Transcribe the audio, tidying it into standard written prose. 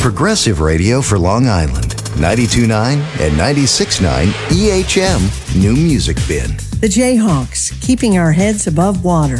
progressive radio for Long Island. 92.9 and 96.9 EHM New Music Bin. The Jayhawks, keeping our heads above water.